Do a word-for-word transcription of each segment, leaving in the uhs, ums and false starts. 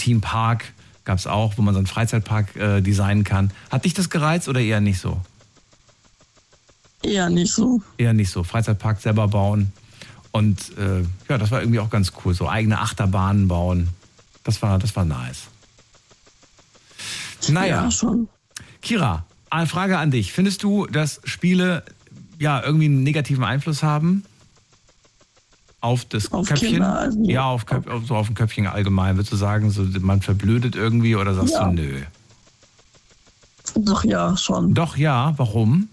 Team Park gab es auch, wo man so einen Freizeitpark äh, designen kann. Hat dich das gereizt oder eher nicht so? Eher nicht so. Eher nicht so. Freizeitpark selber bauen. Und äh, ja, das war irgendwie auch ganz cool. So eigene Achterbahnen bauen. Das war, das war nice. Naja. Ja, schon. Kira, eine Frage an dich. Findest du, dass Spiele ja irgendwie einen negativen Einfluss haben? Auf das auf Köpfchen? Kinder, also ja, auf, Köp- auf, so auf ein Köpfchen allgemein. Würdest du sagen, so, man verblödet irgendwie oder sagst ja. du nö? Doch, ja, schon. Doch, ja. Warum?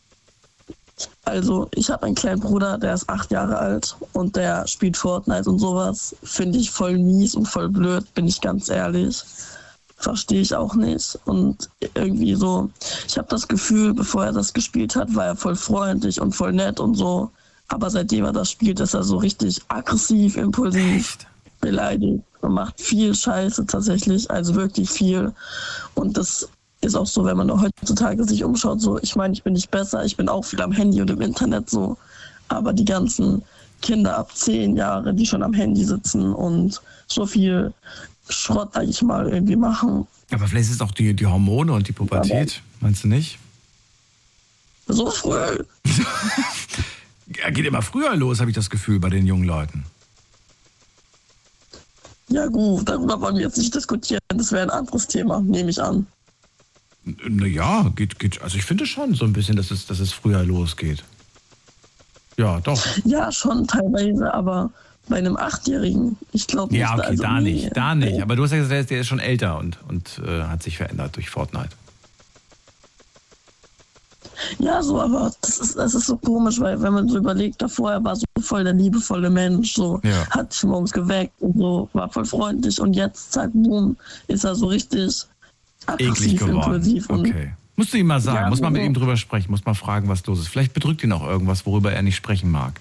Also, ich habe einen kleinen Bruder, der ist acht Jahre alt und der spielt Fortnite und sowas. Finde ich voll mies und voll blöd, bin ich ganz ehrlich. Verstehe ich auch nicht. Und irgendwie so, ich habe das Gefühl, bevor er das gespielt hat, war er voll freundlich und voll nett und so. Aber seitdem er das spielt, ist er so richtig aggressiv, impulsiv, Echt? beleidigt und macht viel Scheiße tatsächlich, also wirklich viel. Und das ist auch so, wenn man heutzutage sich umschaut, so, ich meine, ich bin nicht besser, ich bin auch viel am Handy und im Internet so, aber die ganzen Kinder ab zehn Jahre, die schon am Handy sitzen und so viel Schrott, sag ich mal, irgendwie machen. Aber vielleicht ist es auch die, die Hormone und die Pubertät, meinst du nicht? So früh. Ja, geht immer früher los, habe ich das Gefühl, bei den jungen Leuten. Ja gut, darüber wollen wir jetzt nicht diskutieren, das wäre ein anderes Thema, nehme ich an. Naja, geht, geht, also ich finde schon so ein bisschen, dass es, dass es früher losgeht. Ja, doch. Ja, schon teilweise, aber bei einem Achtjährigen, ich glaube nicht. Ja, okay, also, da nee, nicht, da nicht. nee. Aber du hast ja gesagt, der ist, der ist schon älter und, und äh, hat sich verändert durch Fortnite. Ja, so, aber das ist, das ist so komisch, weil wenn man so überlegt, davor er war so voll der liebevolle Mensch, so Ja. hat sich morgens geweckt und so, war voll freundlich und jetzt, zack, boom, ist er so richtig Eklig aggressiv, geworden. impulsiv und Okay. Musst du ihm mal sagen, Ja, muss man mit so. ihm drüber sprechen, muss mal fragen, was los ist. Vielleicht bedrückt ihn auch irgendwas, worüber er nicht sprechen mag.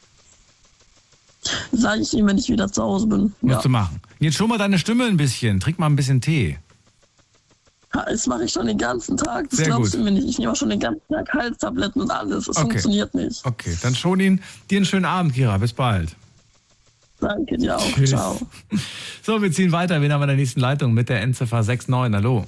sage ich ihm, wenn ich wieder zu Hause bin. Musst Ja. du machen. Jetzt schon mal deine Stimme ein bisschen, trink mal ein bisschen Tee. Ha, Das mache ich schon den ganzen Tag, das Sehr glaubst gut. du mir nicht. Ich nehme auch schon den ganzen Tag Halstabletten und alles, das Okay. funktioniert nicht. Okay, dann schon ihn. Dir einen schönen Abend, Kira. Bis bald. Danke dir auch, Tschüss. ciao. So, wir ziehen weiter. Wen haben wir in der nächsten Leitung mit der Endziffer sechs neun? Hallo.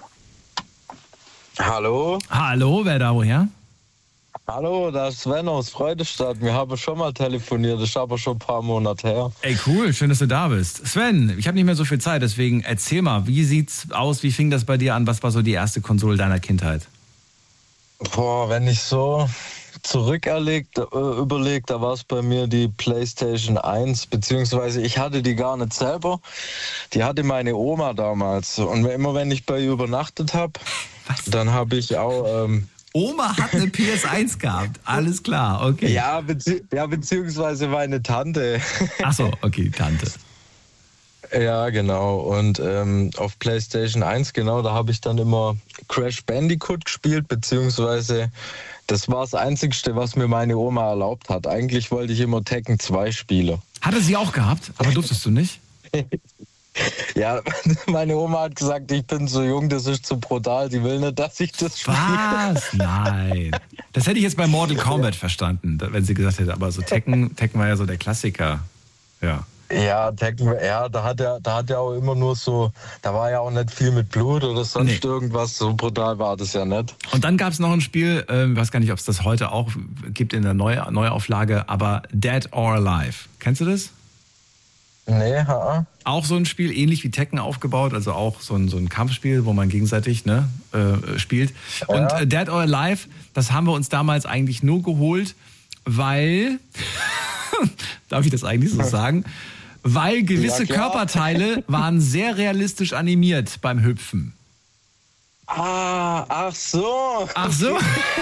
Hallo? Hallo, wer da woher? Hallo, da ist Sven aus Freudestadt. Wir haben schon mal telefoniert, das ist aber schon ein paar Monate her. Ey, cool, schön, dass du da bist. Sven, ich habe nicht mehr so viel Zeit, deswegen erzähl mal, wie sieht's aus, wie fing das bei dir an, was war so die erste Konsole deiner Kindheit? Boah, wenn ich so zurückerlegt, äh, überlegt, da war es bei mir die PlayStation eins, beziehungsweise ich hatte die gar nicht selber. Die hatte meine Oma damals. Und immer wenn ich bei ihr übernachtet habe, dann habe ich auch... Ähm, Oma hat eine P S eins gehabt, alles klar, okay. ja, bezieh ja, beziehungsweise meine Tante. Ach so, okay, Tante. Ja, genau. Und ähm, auf PlayStation eins, genau, da habe ich dann immer Crash Bandicoot gespielt, beziehungsweise das war das Einzigste, was mir meine Oma erlaubt hat. Eigentlich wollte ich immer Tekken zwei spielen. Hatte sie auch gehabt, aber durftest du nicht? Ja, meine Oma hat gesagt, ich bin so jung, das ist zu brutal, die will nicht, dass ich das spiele. Was? Nein. Das hätte ich jetzt bei Mortal Kombat verstanden, wenn sie gesagt hätte, aber so Tekken, Tekken war ja so der Klassiker. Ja. Ja, Tekken, ja, da hat er, da hat er auch immer nur so, da war ja auch nicht viel mit Blut oder sonst Nee. irgendwas, so brutal war das ja nicht. Und dann gab es noch ein Spiel, äh, ich weiß gar nicht, ob es das heute auch gibt in der Neu Neuauflage, aber Dead or Alive. Kennst du das? Nee, ha. Auch so ein Spiel, ähnlich wie Tekken aufgebaut, also auch so ein, so ein Kampfspiel, wo man gegenseitig ne, äh, spielt. Und Ja. äh, Dead or Alive, das haben wir uns damals eigentlich nur geholt, weil, darf ich das eigentlich so sagen, weil gewisse Ja, klar. Körperteile waren sehr realistisch animiert beim Hüpfen. Ah, ach so. Ach so.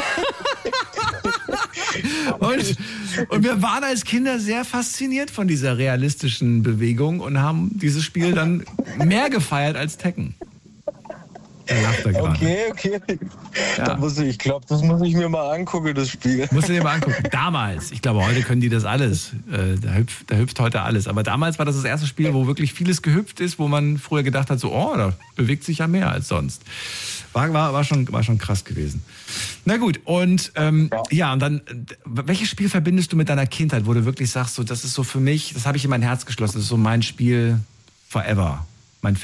Und, und wir waren als Kinder sehr fasziniert von dieser realistischen Bewegung und haben dieses Spiel dann mehr gefeiert als Tekken. Er lacht da gerade. Okay, okay. Ja. Da muss ich, ich glaube, das muss ich mir mal angucken, das Spiel. Musst du dir mal angucken. Damals, ich glaube, heute können die das alles. Äh, da, hüpft, da hüpft heute alles. Aber damals war das das erste Spiel, wo wirklich vieles gehüpft ist, wo man früher gedacht hat, so, oh, da bewegt sich ja mehr als sonst. War, war, war, schon, war schon krass gewesen. Na gut, und ähm, ja. ja, und dann, welches Spiel verbindest du mit deiner Kindheit, wo du wirklich sagst, so, das ist so für mich, das habe ich in mein Herz geschlossen, das ist so mein Spiel forever?